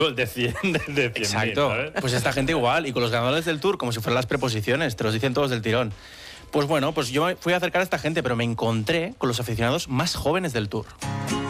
De 100, de 100.000, Exacto. ¿sabes? Pues esta gente igual. Y con los ganadores del Tour, como si fueran las preposiciones, te los dicen todos del tirón. Pues bueno, pues yo me fui a acercar a esta gente, pero me encontré con los aficionados más jóvenes del Tour.